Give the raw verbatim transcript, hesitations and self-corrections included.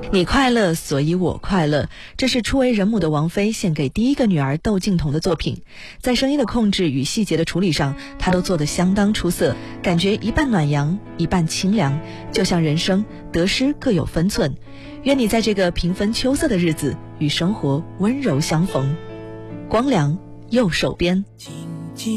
你快乐，所以我快乐。这是初为人母的王菲献给第一个女儿窦靖童的作品，在声音的控制与细节的处理上，她都做得相当出色，感觉一半暖阳，一半清凉，就像人生得失各有分寸。愿你在这个平分秋色的日子，与生活温柔相逢。光良，右手边。